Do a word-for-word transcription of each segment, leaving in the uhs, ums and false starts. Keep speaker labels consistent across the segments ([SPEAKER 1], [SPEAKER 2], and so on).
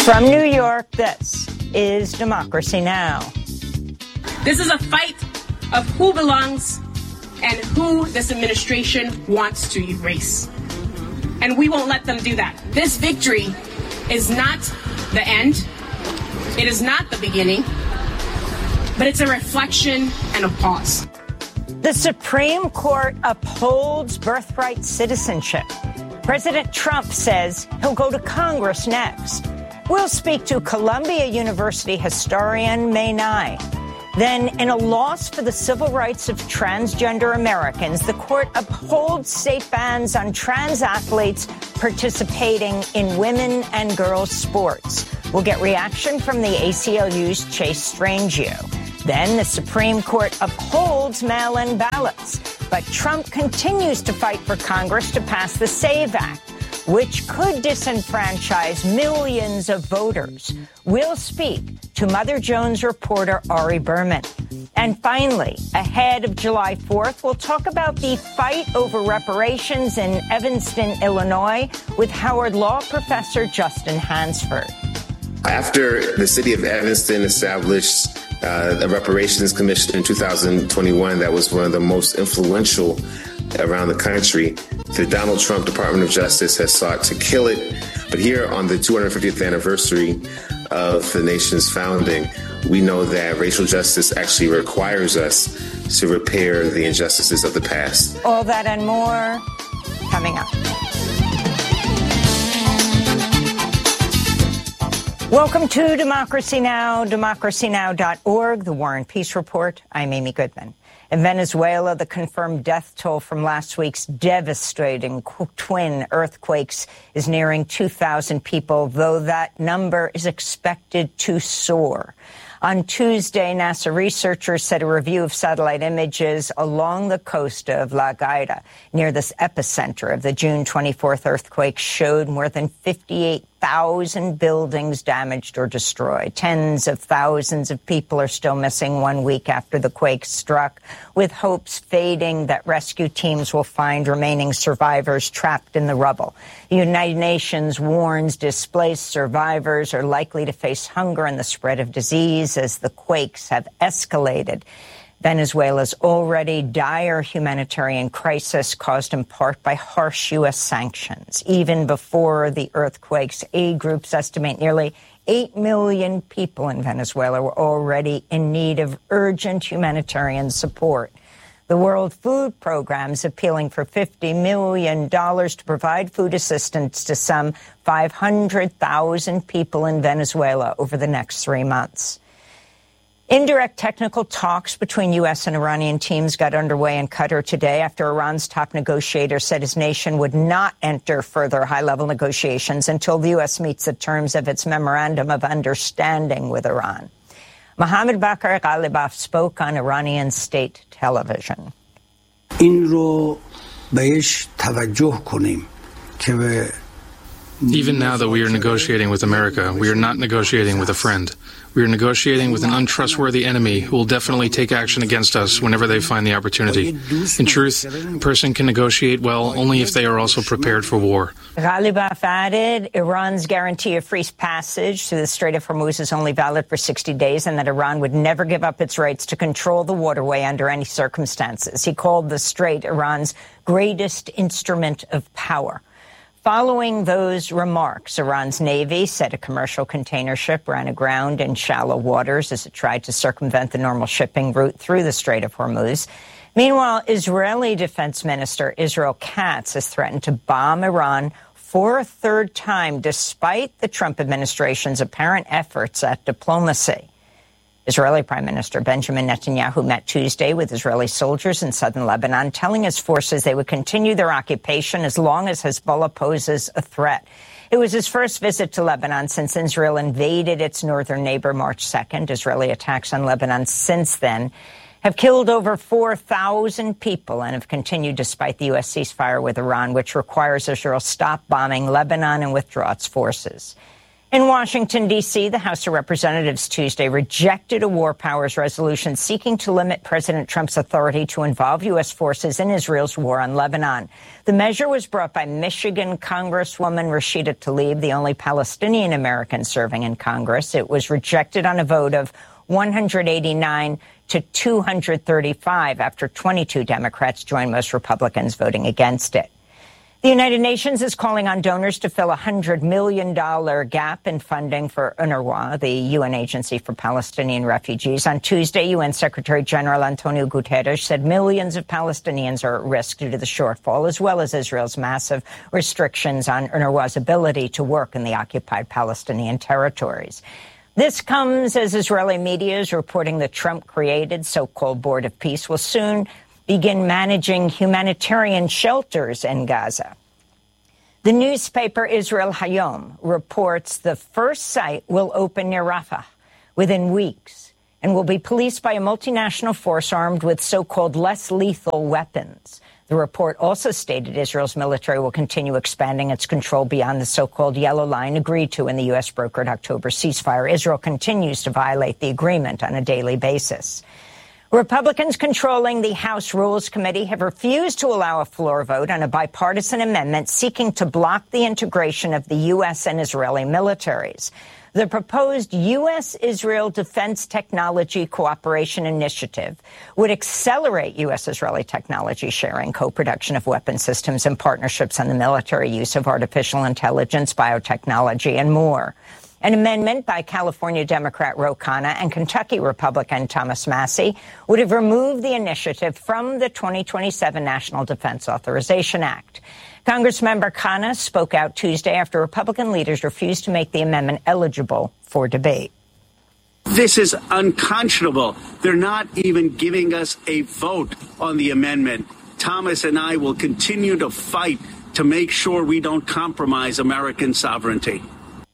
[SPEAKER 1] From New York, this is Democracy Now!
[SPEAKER 2] This is a fight of who belongs and who this administration wants to erase. And we won't let them do that. This victory is not the end. It is not the beginning. But it's a reflection and a pause.
[SPEAKER 1] The Supreme Court upholds birthright citizenship. President Trump says he'll go to Congress next. We'll speak to Columbia University historian May Nye. Then, in a loss for the civil rights of transgender Americans, the court upholds state bans on trans athletes participating in women and girls sports. We'll get reaction from the A C L U's Chase Strangio. Then the Supreme Court upholds mail-in ballots. But Trump continues to fight for Congress to pass the SAVE Act, which could disenfranchise millions of voters. We'll speak to Mother Jones reporter Ari Berman. And finally, ahead of July fourth, we'll talk about the fight over reparations in Evanston, Illinois, with Howard Law professor Justin Hansford.
[SPEAKER 3] After the city of Evanston established uh, a reparations commission in two thousand twenty-one, that was one of the most influential around the country, the Donald Trump Department of Justice has sought to kill it. But here on the two hundred fiftieth anniversary of the nation's founding, we know that racial justice actually requires us to repair the injustices of the past.
[SPEAKER 1] All that and more coming up. Welcome to Democracy Now!, democracy now dot org, the War and Peace Report. I'm Amy Goodman. In Venezuela, the confirmed death toll from last week's devastating twin earthquakes is nearing two thousand people, though that number is expected to soar. On Tuesday, NASA researchers said a review of satellite images along the coast of La Guaira, near this epicenter of the June twenty-fourth earthquake, showed more than fifty-eight thousand buildings damaged or destroyed. Tens of thousands of people are still missing one week after the quake struck, with hopes fading that rescue teams will find remaining survivors trapped in the rubble. The United Nations warns displaced survivors are likely to face hunger and the spread of disease as the quakes have escalated. Venezuela's already dire humanitarian crisis, caused in part by harsh U S sanctions. Even before the earthquakes, aid groups estimate nearly eight million people in Venezuela were already in need of urgent humanitarian support. The World Food Programme is appealing for fifty million dollars to provide food assistance to some five hundred thousand people in Venezuela over the next three months. Indirect technical talks between U S and Iranian teams got underway in Qatar today after Iran's top negotiator said his nation would not enter further high-level negotiations until the U S meets the terms of its Memorandum of Understanding with Iran. Mohammad Bakr Ghalibaf spoke on Iranian state television.
[SPEAKER 4] این رو بهش توجه کنیم که به
[SPEAKER 5] Even now that we are negotiating with America, we are not negotiating with a friend. We are negotiating with an untrustworthy enemy who will definitely take action against us whenever they find the opportunity. In truth, a person can negotiate well only if they are also prepared for war.
[SPEAKER 1] Ghalibaf added Iran's guarantee of free passage through the Strait of Hormuz is only valid for sixty days and that Iran would never give up its rights to control the waterway under any circumstances. He called the strait Iran's greatest instrument of power. Following those remarks, Iran's Navy said a commercial container ship ran aground in shallow waters as it tried to circumvent the normal shipping route through the Strait of Hormuz. Meanwhile, Israeli Defense Minister Israel Katz has threatened to bomb Iran for a third time, despite the Trump administration's apparent efforts at diplomacy. Israeli Prime Minister Benjamin Netanyahu met Tuesday with Israeli soldiers in southern Lebanon, telling his forces they would continue their occupation as long as Hezbollah poses a threat. It was his first visit to Lebanon since Israel invaded its northern neighbor March second. Israeli attacks on Lebanon since then have killed over four thousand people and have continued despite the U S ceasefire with Iran, which requires Israel stop bombing Lebanon and withdraw its forces. In Washington, D C, the House of Representatives Tuesday rejected a war powers resolution seeking to limit President Trump's authority to involve U S forces in Israel's war on Lebanon. The measure was brought by Michigan Congresswoman Rashida Tlaib, the only Palestinian American serving in Congress. It was rejected on a vote of one hundred eighty-nine to two hundred thirty-five after twenty-two Democrats joined most Republicans voting against it. The United Nations is calling on donors to fill a one hundred million dollars gap in funding for UNRWA, the U N Agency for Palestinian Refugees. On Tuesday, U N Secretary General Antonio Guterres said millions of Palestinians are at risk due to the shortfall, as well as Israel's massive restrictions on UNRWA's ability to work in the occupied Palestinian territories. This comes as Israeli media is reporting the Trump-created so-called Board of Peace will soon begin managing humanitarian shelters in Gaza. The newspaper Israel Hayom reports the first site will open near Rafah within weeks and will be policed by a multinational force armed with so-called less lethal weapons. The report also stated Israel's military will continue expanding its control beyond the so-called yellow line agreed to in the U S-brokered October ceasefire. Israel continues to violate the agreement on a daily basis. Republicans controlling the House Rules Committee have refused to allow a floor vote on a bipartisan amendment seeking to block the integration of the U S and Israeli militaries. The proposed U S-Israel Defense Technology Cooperation Initiative would accelerate U S-Israeli technology sharing, co-production of weapon systems, and partnerships on the military use of artificial intelligence, biotechnology, and more. An amendment by California Democrat Ro Khanna and Kentucky Republican Thomas Massie would have removed the initiative from the twenty twenty-seven National Defense Authorization Act. Congressmember Khanna spoke out Tuesday after Republican leaders refused to make the amendment eligible for debate.
[SPEAKER 6] This is unconscionable. They're not even giving us a vote on the amendment. Thomas and I will continue to fight to make sure we don't compromise American sovereignty.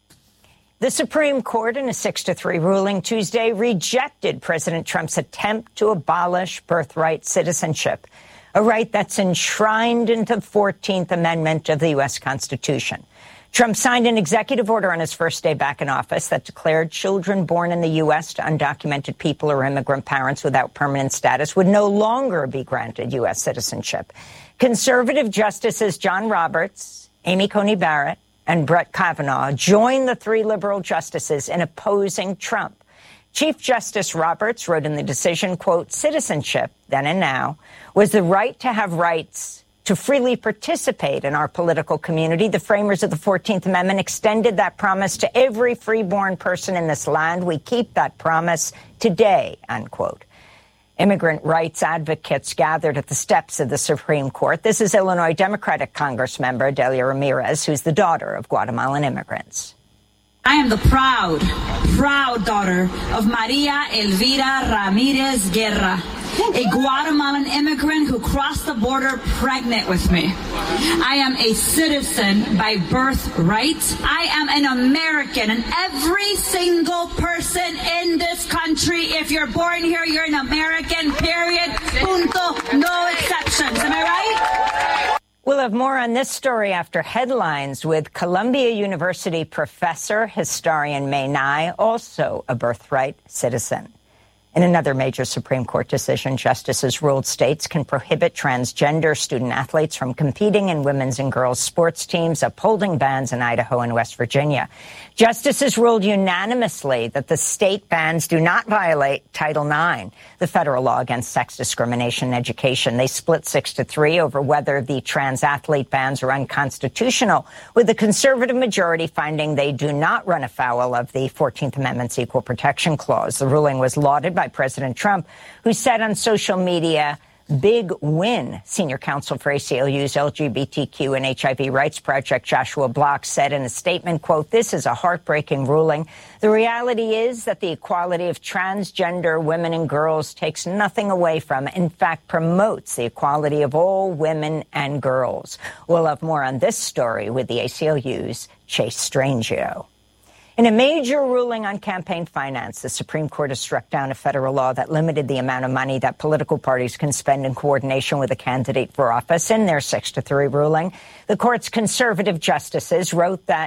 [SPEAKER 1] The Supreme Court, in a six to three ruling Tuesday, rejected President Trump's attempt to abolish birthright citizenship, a right that's enshrined into the fourteenth Amendment of the U S Constitution. Trump signed an executive order on his first day back in office that declared children born in the U S to undocumented people or immigrant parents without permanent status would no longer be granted U S citizenship. Conservative Justices John Roberts, Amy Coney Barrett, and Brett Kavanaugh joined the three liberal justices in opposing Trump. Chief Justice Roberts wrote in the decision, quote, citizenship, then and now, was the right to have rights to freely participate in our political community. The framers of the fourteenth Amendment extended that promise to every freeborn person in this land. We keep that promise today, unquote. Immigrant rights advocates gathered at the steps of the Supreme Court. This is Illinois Democratic Congressmember Delia Ramirez, who's the daughter of Guatemalan immigrants.
[SPEAKER 7] I am the proud, proud daughter of Maria Elvira Ramirez Guerra, a Guatemalan immigrant who crossed the border pregnant with me. I am a citizen by birthright. I am an American, and every single person in this country, if you're born here, you're an American, period, punto, no exceptions. Am I right?
[SPEAKER 1] We'll have more on this story after headlines with Columbia University professor, historian Mae Nye, also a birthright citizen. In another major Supreme Court decision, justices ruled states can prohibit transgender student athletes from competing in women's and girls' sports teams, upholding bans in Idaho and West Virginia. Justices ruled unanimously that the state bans do not violate Title nine, the federal law against sex discrimination in education. They split six to three over whether the trans athlete bans are unconstitutional, with the conservative majority finding they do not run afoul of the fourteenth Amendment's Equal Protection Clause. The ruling was lauded by President Trump, who said on social media, big win. Senior counsel for A C L U's L G B T Q and H I V Rights Project, Joshua Block, said in a statement, quote, this is a heartbreaking ruling. The reality is that the equality of transgender women and girls takes nothing away from, in fact, promotes the equality of all women and girls. We'll have more on this story with the A C L U's Chase Strangio. In a major ruling on campaign finance, the Supreme Court has struck down a federal law that limited the amount of money that political parties can spend in coordination with a candidate for office. In their six to three ruling, the court's conservative justices wrote that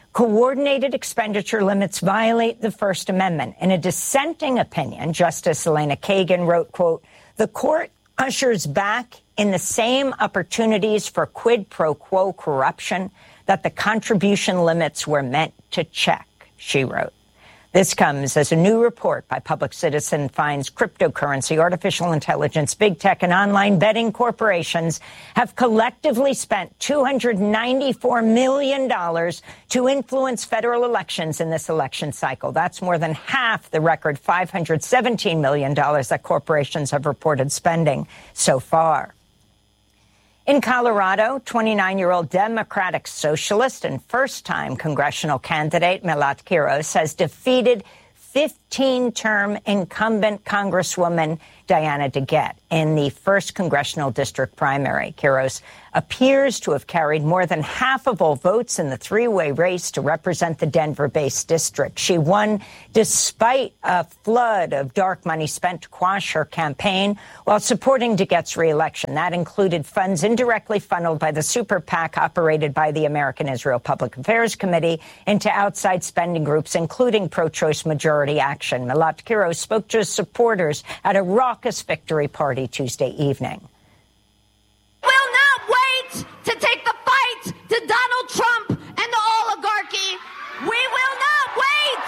[SPEAKER 1] Coordinated expenditure limits violate the First Amendment. In a dissenting opinion, Justice Elena Kagan wrote, quote, "The court ushers back in the same opportunities for quid pro quo corruption that the contribution limits were meant to check," she wrote. This comes as a new report by Public Citizen finds cryptocurrency, artificial intelligence, big tech, and online betting corporations have collectively spent two hundred ninety-four million dollars to influence federal elections in this election cycle. That's more than half the record five hundred seventeen million dollars that corporations have reported spending so far. In Colorado, twenty-nine-year-old Democratic socialist and first-time congressional candidate Melat Quiros has defeated fifteen-term incumbent Congresswoman Diana DeGette in the first congressional district primary. Quiros appears to have carried more than half of all votes in the three-way race to represent the Denver-based district. She won despite a flood of dark money spent to quash her campaign while supporting DeGette's reelection. That included funds indirectly funneled by the super PAC operated by the American Israel Public Affairs Committee into outside spending groups, including pro-choice Majority Action. Melat Quiros spoke to his supporters at a raucous victory party Tuesday evening.
[SPEAKER 8] Will not wait to take the fight to Donald Trump and the oligarchy. We will not wait.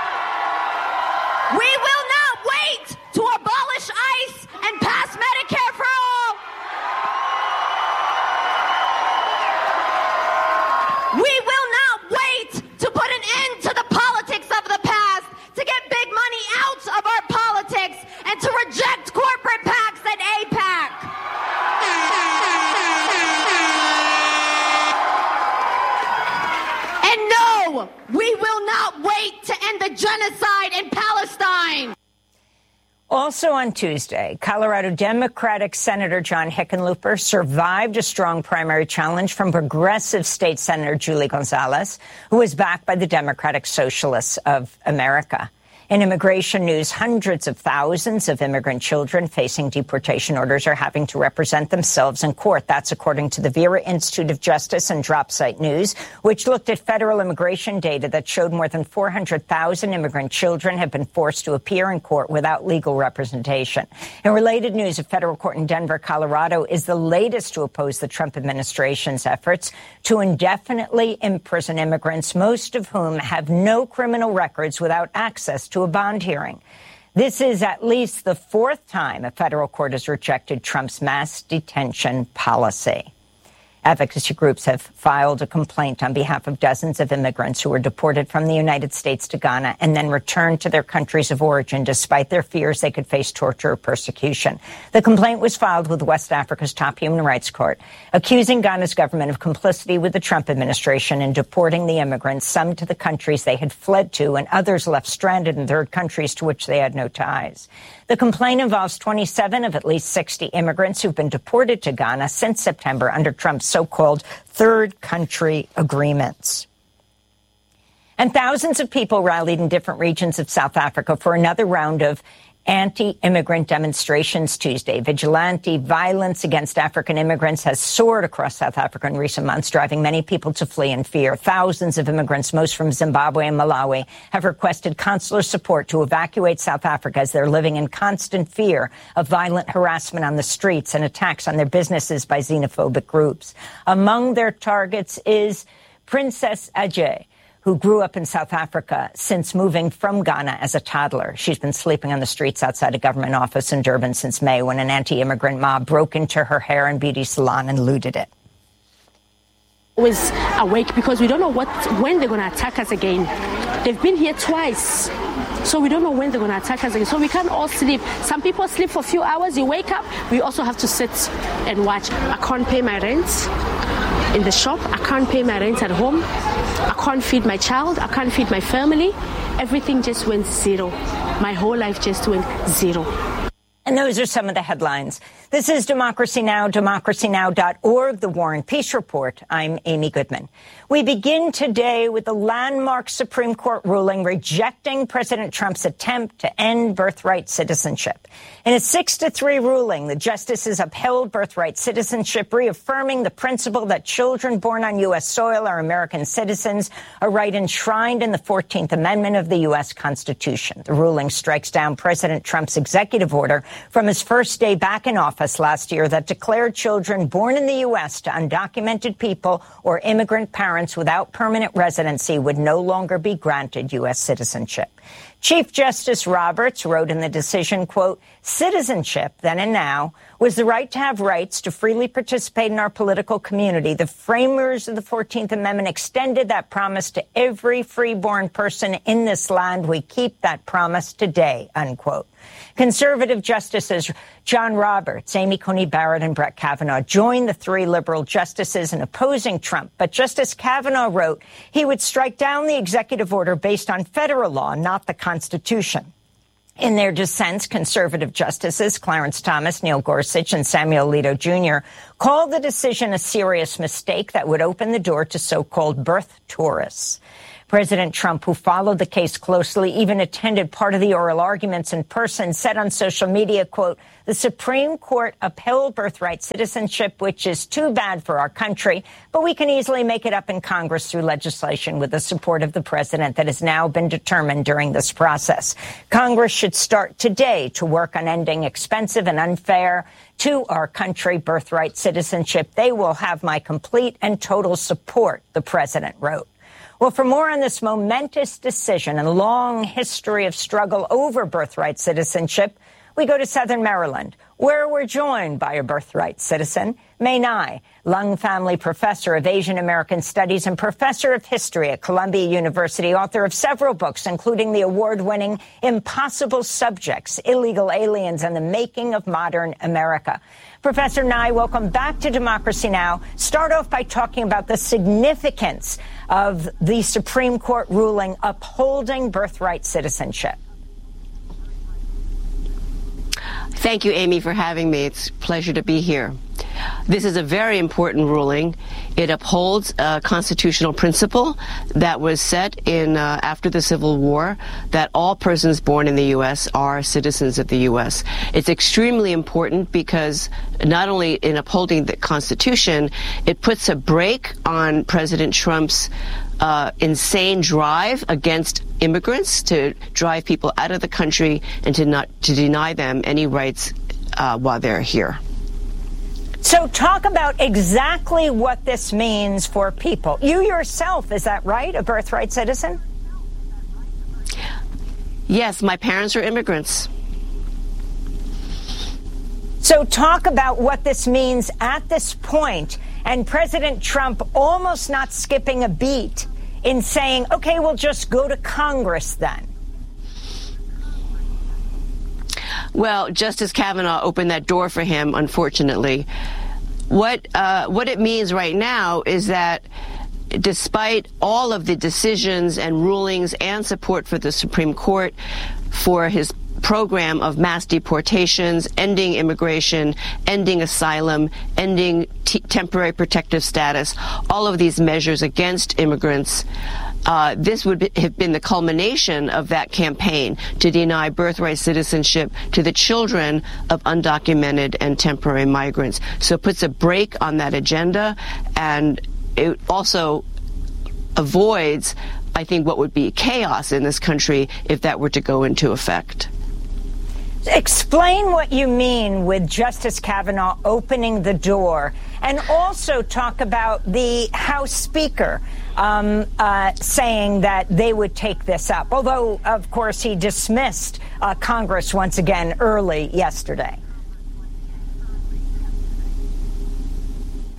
[SPEAKER 8] We will not wait to abolish ICE and pass Medicare for all. We will not wait to put an end to the politics of the past, to get big money out of our politics, and to reject corporate PACs and AIPAC. And no, we will not wait to end the genocide in Palestine.
[SPEAKER 1] Also on Tuesday, Colorado Democratic Senator John Hickenlooper survived a strong primary challenge from progressive state Senator Julie Gonzalez, who was backed by the Democratic Socialists of America. In immigration news, hundreds of thousands of immigrant children facing deportation orders are having to represent themselves in court. That's according to the Vera Institute of Justice and DropSite News, which looked at federal immigration data that showed more than four hundred thousand immigrant children have been forced to appear in court without legal representation. In related news, a federal court in Denver, Colorado, is the latest to oppose the Trump administration's efforts to indefinitely imprison immigrants, most of whom have no criminal records without access to a bond hearing. This is at least the fourth time a federal court has rejected Trump's mass detention policy. Advocacy groups have filed a complaint on behalf of dozens of immigrants who were deported from the United States to Ghana and then returned to their countries of origin despite their fears they could face torture or persecution. The complaint was filed with West Africa's top human rights court, accusing Ghana's government of complicity with the Trump administration in deporting the immigrants, some to the countries they had fled to and others left stranded in third countries to which they had no ties. The complaint involves twenty-seven of at least sixty immigrants who've been deported to Ghana since September under Trump's so-called third country agreements. And thousands of people rallied in different regions of South Africa for another round of anti-immigrant demonstrations Tuesday. Vigilante violence against African immigrants has soared across South Africa in recent months, driving many people to flee in fear. Thousands of immigrants, most from Zimbabwe and Malawi, have requested consular support to evacuate South Africa as they're living in constant fear of violent harassment on the streets and attacks on their businesses by xenophobic groups. Among their targets is Princess Ajay, who grew up in South Africa since moving from Ghana as a toddler. She's been sleeping on the streets outside a government office in Durban since May when an anti-immigrant mob broke into her hair and beauty salon and looted it.
[SPEAKER 9] Always awake because we don't know what when they're going to attack us again. They've been here twice, so we don't know when they're going to attack us again. So we can't all sleep. Some people sleep for a few hours. You wake up. We also have to sit and watch. I can't pay my rent in the shop. I can't pay my rent at home. I can't feed my child. I can't feed my family. Everything just went zero. My whole life just went zero.
[SPEAKER 1] And those are some of the headlines. This is Democracy Now!, democracy now dot org, the War and Peace Report. I'm Amy Goodman. We begin today with the landmark Supreme Court ruling rejecting President Trump's attempt to end birthright citizenship. In a six to three ruling, the justices upheld birthright citizenship, reaffirming the principle that children born on U S soil are American citizens, a right enshrined in the fourteenth Amendment of the U S Constitution. The ruling strikes down President Trump's executive order from his first day back in office last year that declared children born in the U S to undocumented people or immigrant parents without permanent residency would no longer be granted U S citizenship. Chief Justice Roberts wrote in the decision, quote, citizenship, then and now, was the right to have rights to freely participate in our political community. The framers of the fourteenth Amendment extended that promise to every freeborn person in this land. We keep that promise today, unquote. Conservative justices John Roberts, Amy Coney Barrett, and Brett Kavanaugh joined the three liberal justices in opposing Trump. But Justice Kavanaugh wrote he would strike down the executive order based on federal law, not the Constitution. In their dissents, conservative justices Clarence Thomas, Neil Gorsuch, and Samuel Alito Junior called the decision a serious mistake that would open the door to so-called birth tourists. President Trump, who followed the case closely, even attended part of the oral arguments in person, said on social media, quote, the Supreme Court upheld birthright citizenship, which is too bad for our country, but we can easily make it up in Congress through legislation with the support of the president that has now been determined during this process. Congress should start today to work on ending expensive and unfair to our country birthright citizenship. They will have my complete and total support, the president wrote. Well, for more on this momentous decision and long history of struggle over birthright citizenship, we go to Southern Maryland, where we're joined by a birthright citizen, Mae Ngai, Lung Family Professor of Asian American Studies and Professor of History at Columbia University, author of several books, including the award-winning Impossible Subjects, Illegal Aliens, and the Making of Modern America. Professor Ngai, welcome back to Democracy Now! Start off by talking about the significance of the Supreme Court ruling upholding birthright citizenship.
[SPEAKER 10] Thank you, Amy, for having me. It's a pleasure to be here. This is a very important ruling. It upholds a constitutional principle that was set in uh, after the Civil War, that all persons born in the U S are citizens of the U S. It's extremely important because not only in upholding the Constitution, it puts a brake on President Trump's Uh, insane drive against immigrants to drive people out of the country and to not to deny them any rights uh, while they're here.
[SPEAKER 1] So talk about exactly what this means for people. You yourself, is that right, a birthright citizen?
[SPEAKER 10] Yes, my parents are immigrants.
[SPEAKER 1] So talk about what this means at this point, and President Trump almost not skipping a beat in saying, okay, we'll just go to Congress then.
[SPEAKER 10] Well, Justice Kavanaugh opened that door for him, unfortunately. What uh, what it means right now is that despite all of the decisions and rulings and support for the Supreme Court for his program of mass deportations, ending immigration, ending asylum, ending t- temporary protective status, all of these measures against immigrants, uh, this would be, have been the culmination of that campaign to deny birthright citizenship to the children of undocumented and temporary migrants. So it puts a brake on that agenda, and it also avoids, I think, what would be chaos in this country if that were to go into effect.
[SPEAKER 1] Explain what you mean with Justice Kavanaugh opening the door, and also talk about the House Speaker um, uh, saying that they would take this up, although, of course, he dismissed uh, Congress once again early yesterday.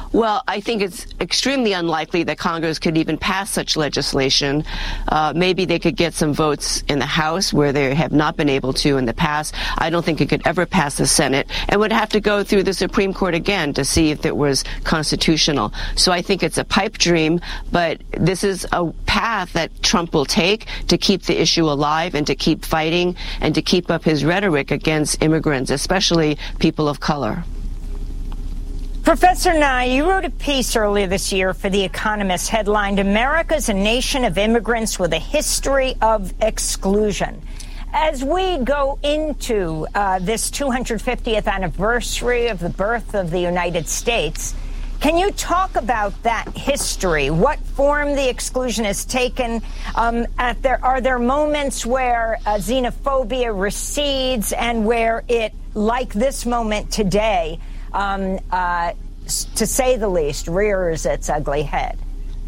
[SPEAKER 10] Well, I think it's extremely unlikely that Congress could even pass such legislation. Uh, maybe they could get some votes in the House where they have not been able to in the past. I don't think it could ever pass the Senate and would have to go through the Supreme Court again to see if it was constitutional. So I think it's a pipe dream, but this is a path that Trump will take to keep the issue alive and to keep fighting and to keep up his rhetoric against immigrants, especially people of color.
[SPEAKER 1] Professor Nye, you wrote a piece earlier this year for The Economist headlined, "America's a Nation of Immigrants with a History of Exclusion." As we go into uh, this two hundred fiftieth anniversary of the birth of the United States, can you talk about that history? What form the exclusion has taken? Um, at there, are there moments where uh, xenophobia recedes and where it, like this moment today, Um, uh, to say the least, rears its ugly head?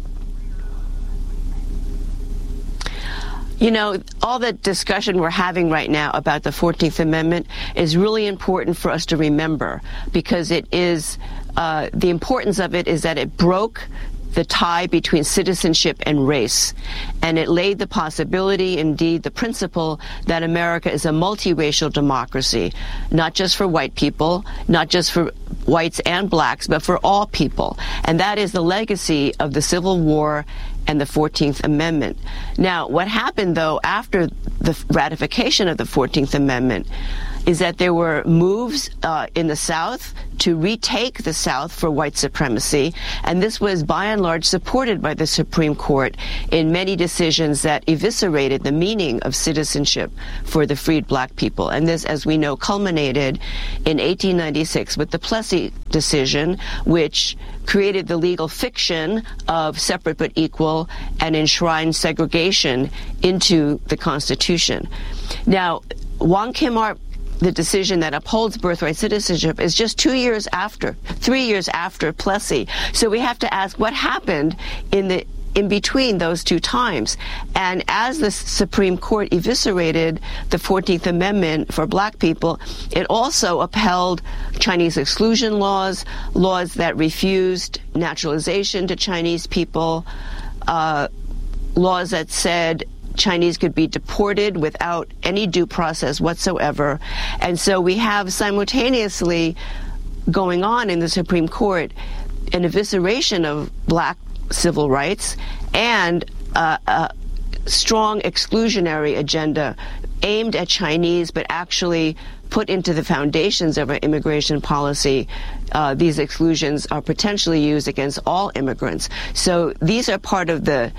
[SPEAKER 10] You know, all the discussion we're having right now about the fourteenth Amendment is really important for us to remember, because it is, uh, the importance of it is that it broke the tie between citizenship and race. And it laid the possibility, indeed the principle, that America is a multiracial democracy, not just for white people, not just for whites and blacks, but for all people. And that is the legacy of the Civil War and the fourteenth Amendment. Now, what happened, though, after the ratification of the fourteenth Amendment is that there were moves uh, in the South to retake the South for white supremacy, and this was by and large supported by the Supreme Court in many decisions that eviscerated the meaning of citizenship for the freed black people. And this, as we know, culminated in eighteen ninety-six with the Plessy decision, which created the legal fiction of separate but equal and enshrined segregation into the Constitution. Now, Wong Kim Ark, the decision that upholds birthright citizenship, is just two years after, three years after Plessy. So we have to ask what happened in the in between those two times. And as the Supreme Court eviscerated the fourteenth Amendment for black people, it also upheld Chinese exclusion laws, laws that refused naturalization to Chinese people, uh, laws that said Chinese could be deported without any due process whatsoever. And so we have simultaneously going on in the Supreme Court an evisceration of black civil rights and uh, a strong exclusionary agenda aimed at Chinese, but actually put into the foundations of our immigration policy. Uh, these exclusions are potentially used against all immigrants. So these are part of the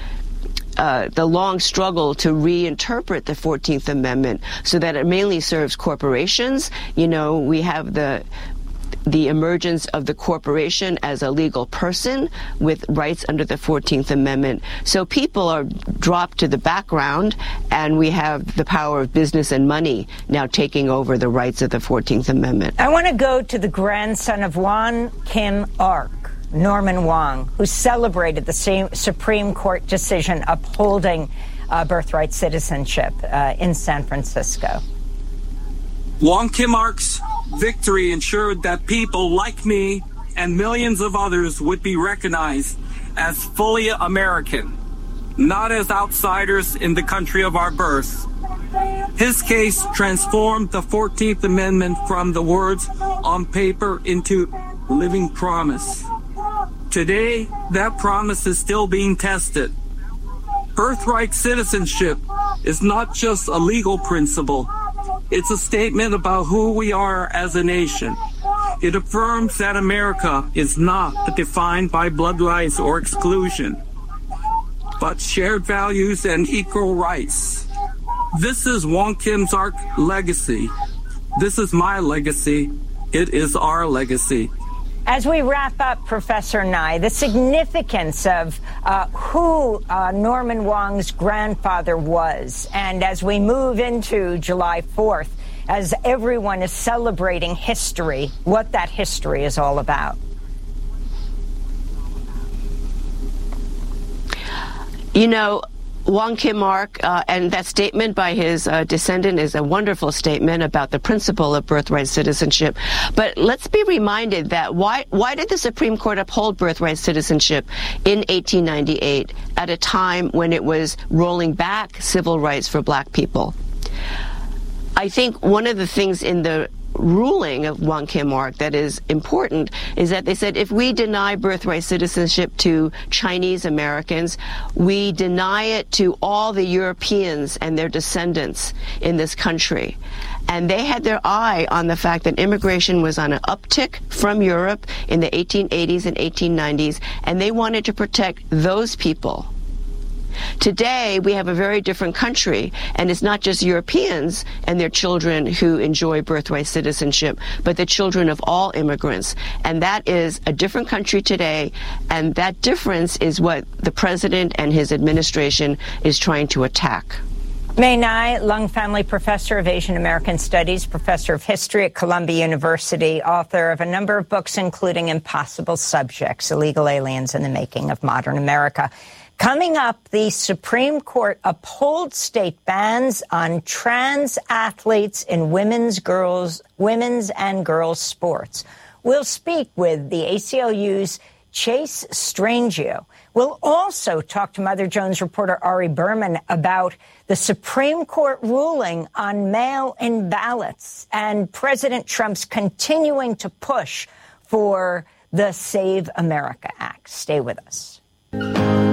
[SPEAKER 10] Uh, the long struggle to reinterpret the fourteenth Amendment so that it mainly serves corporations. You know, we have the the emergence of the corporation as a legal person with rights under the fourteenth Amendment. So people are dropped to the background, and we have the power of business and money now taking over the rights of the fourteenth Amendment.
[SPEAKER 1] I want to go to the grandson of Wong Kim Ark, Norman Wong, who celebrated the same Supreme Court decision upholding uh, birthright citizenship uh, in San Francisco.
[SPEAKER 11] Wong Kim Ark's victory ensured that people like me and millions of others would be recognized as fully American, not as outsiders in the country of our birth. His case transformed the fourteenth Amendment from the words on paper into living promise. Today, that promise is still being tested. Birthright citizenship is not just a legal principle. It's a statement about who we are as a nation. It affirms that America is not defined by bloodlines or exclusion, but shared values and equal rights. This is Wong Kim Ark's legacy. This is my legacy. It is our legacy.
[SPEAKER 1] As we wrap up, Professor Nye, the significance of uh, who uh, Norman Wong's grandfather was, and as we move into July fourth, as everyone is celebrating history, what that history is all about.
[SPEAKER 10] You know, Wong Kim-ark, uh, and that statement by his uh, descendant is a wonderful statement about the principle of birthright citizenship. But let's be reminded that why why did the Supreme Court uphold birthright citizenship in eighteen ninety-eight at a time when it was rolling back civil rights for black people? I think one of the things in the ruling of Wong Kim-ark that is important is that they said if we deny birthright citizenship to Chinese Americans, we deny it to all the Europeans and their descendants in this country. And they had their eye on the fact that immigration was on an uptick from Europe in the eighteen eighties and eighteen nineties, and they wanted to protect those people. Today, we have a very different country, and it's not just Europeans and their children who enjoy birthright citizenship, but the children of all immigrants. And that is a different country today, and that difference is what the president and his administration is trying to attack.
[SPEAKER 1] Mae Ngai, Lung Family Professor of Asian American Studies, Professor of History at Columbia University, author of a number of books, including Impossible Subjects, Illegal Aliens and the Making of Modern America. Coming up, the Supreme Court upholds state bans on trans athletes in women's, girls, women's and girls sports. We'll speak with the A C L U's Chase Strangio. We'll also talk to Mother Jones reporter Ari Berman about the Supreme Court ruling on mail-in ballots and President Trump's continuing to push for the Save America Act. Stay with us.